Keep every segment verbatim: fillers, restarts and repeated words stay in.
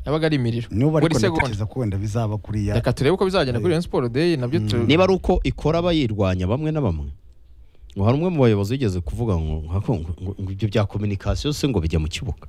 yabaga ari imiriro buri segonda ko wenda bizaba kuri ya reka turebe uko bizagenda kuri Rayon Sport Day nabyo niba ari uko ikora abayirwanya bamwe na bamwe ngo hari umwe mu bayobozi yigeze kuvuga ngo ngo ibyo bya communication se ngo bijya mu kibuga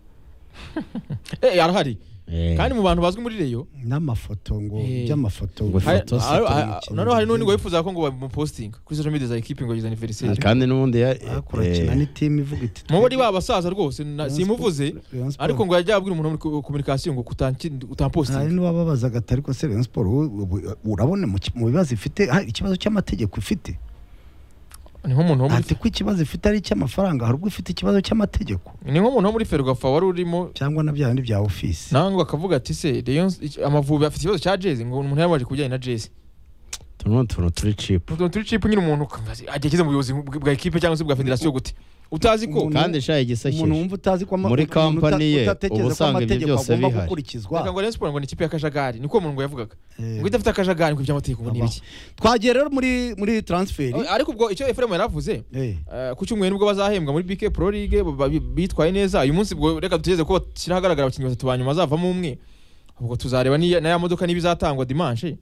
eh arahari kandi mu bantu bazwi muri Rayon n'amafoto ngo by'amafoto ngo foto none hari n'undi ngo yifuza ko ngo mu posting kuri social media za equipe ngo yizana anniversaire kandi n'undi akorakina ni team ivuga iti mu bari babasaza rwose simuvuze ariko ngo yajya abwira umuntu muri communication ngo utamposting hari n'ubabazaga atari ko Rayon Sport urabona mu bibazo ifite ikibazo cy'amategeko ifite ni nko umuntu ati ko ikibazo ifite ari cy'amafaranga hari ubwo ifite ikibazo cy'amategeko ni nko umuntu muri Ferwafa wari urimo cyangwa na byandi bya office nango akavuga ati se Rayon Amavubi afite ikibazo cya Jazz ngo umuntu yabaje kujyana na Jazz tuno tuno turi cheap tuno turi cheap nyine umuntu ageze mu buyobozi bwa equipe cyangwa se bwa federation gute utazi ko kandi shaye gisashye umuntu wumva utazi ko muri company ye ubusanga ibyo byose bihari reka ngo Rayon Sport ngo ni ikipe y'akajagari niko umuntu ngo yavugaga ngo idafite akajagari ngo by'amategeko ngo nibiki twagiye rero muri muri transfer ariko ubwo icyo Ephraim yaravuze ku cyumweru nibwo bazahembwa muri B K Pro League bitwaye neza uyu munsi bwo reka duteze ko kirahagaragara abakinnyi batatu banyuma azavamo umwe ubwo tuzareba ni na ya modoka nibizatangwa dimanche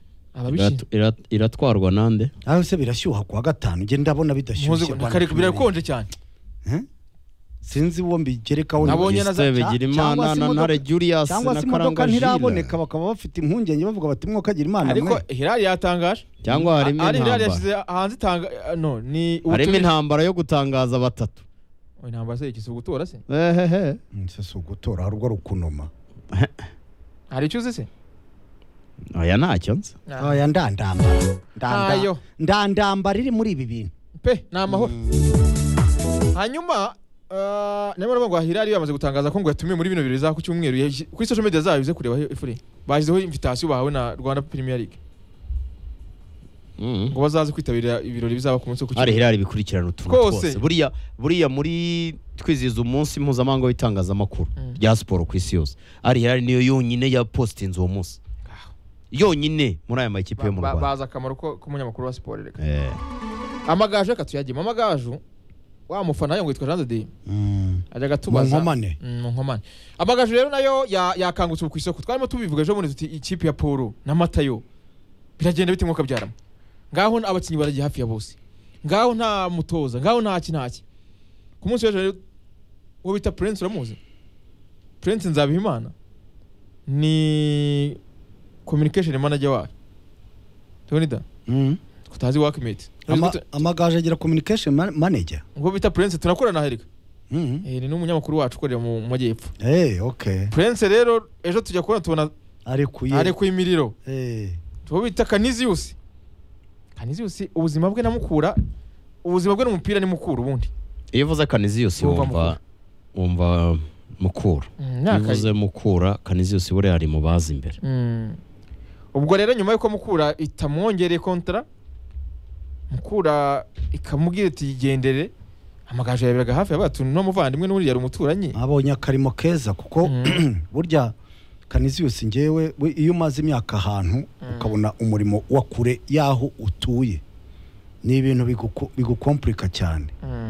iratwarwa nande aho se birashyuha kwa gatanu nge ndabona bidashyushye birakonje cyane sinzi uwo mbigerekaho nabonye bigira imana na Ntare Julius cyangwa se imodoka ntiraboneka bakaba bafite impungenge bavuga bati mwo kagira imana ariko Hilal yatangaje cyangwa harimo ari Hilal yashize hanze tanga no ni harimo intambara yo gutangaza batatu oya intambara se ikisi gutora se ehehe se gutora hari ubwo rukunoma hari icyo uzi se oya ntacyo nzi oya ndandamba ndanda ndandamba riri muri ibi bintu pe namaho hanyuma nemo ngo Hilal yamaze gutangaza ko ngo yatumiye muri bino birori za ku cyumweru kuri social media zayo bize kureba Ephraim bahizeho invitation bahawe na Rwanda Premier League ngo bazaze kwitabira ibirori bizaba ku munsi ku cyumweru ari Hilal bikurikirana utuntu twose buriya buriya muri twiziza umunsi mpuzamahanga w'itangazamakuru rya siporo ku isi yose ari Hilal niyo yonyine ya postinze uwo munsi yonyine muri aya makipe yo mu Rwanda baza akamaro ko kumunyamakuru wa siporo reka eh amagaje katuyagima amagaje wa mufana yo ngitwa Jean de Dieu ajya gatubaza nkomane nkomane amagaje rero nayo yakangutse ku isoko twarimo tubivuga ejo muri tuti ikipe ya Poro na Matayo biragenda biti nkoka byarama ngaho abakinyi baragiye hafi ya bose ngaho nta mutoza ngaho nta kinaki ku munsi w'ejo wo bita Prince uramuzi Prince Nzabihimana ni communication manager wa Tonida mhm kutazi workmate amagaje agira communication manager ngo bita Prince tunakorana herika mhm eh ni n'umunyamakuru wacu ukorera mu majyepfo eh okay Prince rero ejo tujya kubona tubona ari kuye ari kuyimiriro eh tubo bita Canisius Canisius ubuzima bwe namukura ubuzima bwe n'umupira ni mukuru ubundi iyo uvuze Canisius wumva wumva mukura bivuze mukura Canisius bure ari mu bazi imbere ubwo rero nyuma yuko mukura itamwongereye kontra mukura ikamubwira iti gendere amagaje yabiraga hafi y'abatu no muvandimwe n'uri yari umuturanyi abonye akarimo keza kuko burya Canisius ngewe iyo umaze imyaka ahantu ukabona umurimo wa kure yaho utuye ni ibintu bigukomplika cyane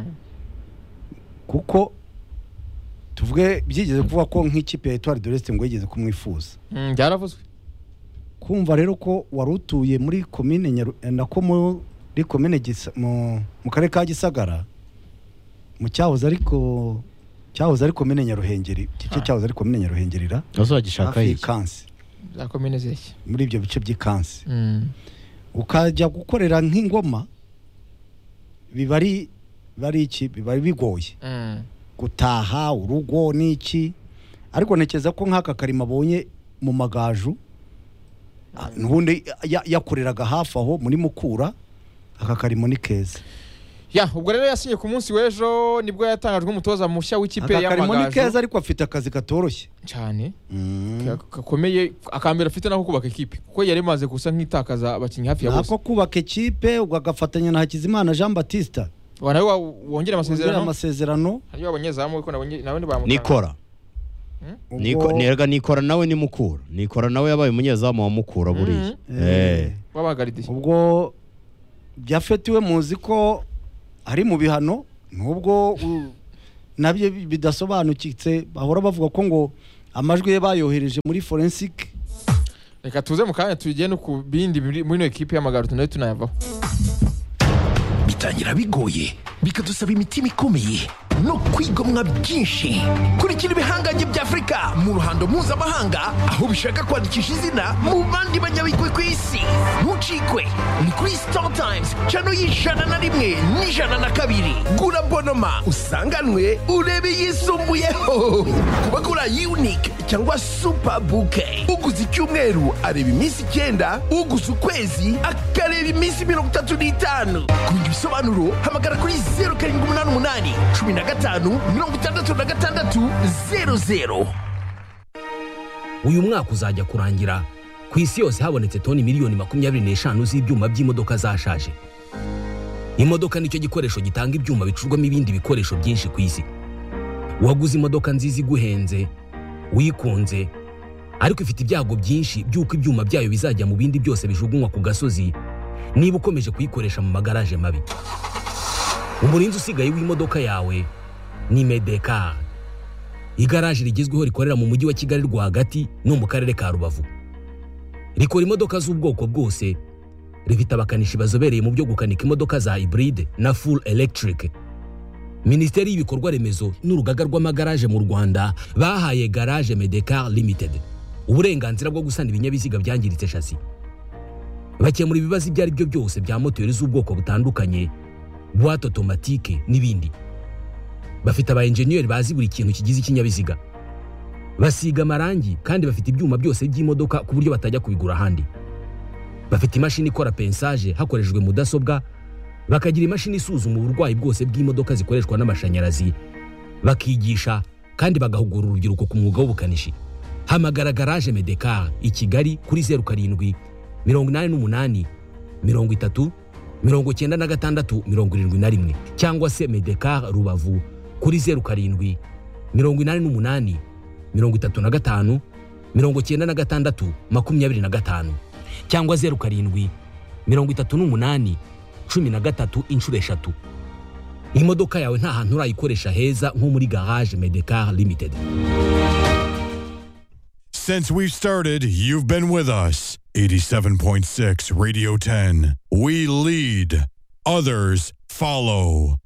kuko tuvuge byigeze kuvuga ko nk'ikipe ya Etoile de l'Est ngo yigeze kumwifuza byaravuzwe kumva rero ko warutuye muri commune nako muri commune mu kare ka Gisagara mu cyahoze ariko cyahoze ari commune Nyaruhengeri cyo cyahoze ari commune Nyaruhengerira azagishaka iki kansi za commune zeshye muri ibyo bice by'ikansi ukajya gukorera nk'ingoma bibari bari iki bibari bigoye gutaha urugo niki ariko nekeza ko nk'aka karima abonye mu magaju nubundi yakoreraga hafi aho muri mukura aka karimo ni keza ya ubwo rero yasinye ku munsi w'ejo nibwo yatangajwe umutoza mushya w'ikipe y'amagaju aka karimo ni keza ariko afite akazi katoroshye cyane gakomeye akambera afite naho kubaka ikipe kuko yari maze gusa nk'itakaza abakinnyi hafi ya bose nako kubaka ikipe ugagafatanya na Hakizimana Jean Baptiste wana wongera amasezerano amasezerano hariyo abanyezamu uko nabonye nawe bamutanga Nikora Niko nirega Nikora nawe ni mukura Nikora nawe yabaye umunyezamu wa mukura buriye eh wabagaridi ubwo byafetiwe muzi ko ari mu bihano nubwo nabyo bidasobanukitse bahora bavuga ko ngo amajwi ye bayohereje muri forensic. Reka tuze mu kanya tujye no ku bindi muri no equipe y'amagaro tunaye tunayavaho. Bitangira bigoye bikadusaba imitima ikomeye no kwigomwa byinshi. Kurikira ibihangange bya Afrika mu ruhando mpuzamahanga aho bishaka kwandikisha izina mu bandi banyabigwi ku isi. Ntucikwe ni kuri Star Times channel y'ijana na rimwe n'ijana na kabiri. Gura bonoma usanganwe urebe yisumbuyeho. Kubagura unique cyangwa super bouquet. Uguze icyumweru areba iminsi icyenda, uguze ukwezi akareba iminsi mirongo itatu n'itanu. Kugira ibisobanuro hamagara kuri zero karindwi umunani umunani cumi na gatanu mirongo itandatu na gatandatu zero zero. Uyu mwaka uzajya kurangira ku isi yose habonetse toni miliyoni makumyabiri n'eshanu z'ibyuma by'imodoka zashaje. Imodoka nicyo gikoresho gitanga ibyuma bicurwamo ibindi bikoresho byinshi ku isi. Waguze imodoka nziza iguhenze, wikunze, ariko ifite ibyago byinshi by'uko ibyuma byayo bizajya mu bindi byose bijugunywa ku gasozi niba ukomeje kuyikoresha mu magaraje mabi. Umurinzi usigaye w'imodoka yawe ni Medekar. Igaraje rigezweho rikorera mu mujyi wa Kigali rwagati no mu karere ka Rubavu. Rikora imodoka z'ubwoko bwose, rifite abakanishi bazobereye mu byo gukanika imodoka za hybride na full electric. Minisiteri y'ibikorwa remezo n'urugaga rw'amagaraje mu Rwanda bahaye Garage Medekar Limited uburenganzira bwo gusana ibinyabiziga byangiritse chassis. Bakemura ibibazo ibyo ari byo byose bya moteri z'ubwoko butandukanye, boîte automatique n'ibindi. Bafite aba engineer bazi buri kintu kigize ikinyabiziga. Basiga amarangi kandi bafite ibyuma byose by'imodoka ku buryo batajya kubigura ahandi. Bafite imashini ikora pensage hakoreshejwe mudasobwa, bakagira imashini isuzuma uburwayi bwose bw'imodoka zikoreshwa n'amashanyarazi, bakigisha kandi bagahugura urubyiruko ku mwuga w'ubukanishi. Hamagara Garage Medekar i Kigali kuri zero karindwi mirongo inani n'umunani mirongo itatu mirongo icyenda na gatandatu mirongo irindwi na rimwe cyangwa se Medekar Rubavu kuri zero karindwi mirongo inani n'umunani mirongo itatu na gatanu mirongo icyenda na gatandatu makumyabiri na gatanu cyangwa zero karindwi mirongo itatu n'umunani cumi na gatatu inshuro eshatu. Imodoka yawe nta hantu urayikoresha heza nko muri Garage Medekar Limited. Since we've started, you've been with us. eighty-seven point six Radio ten. We lead, others follow.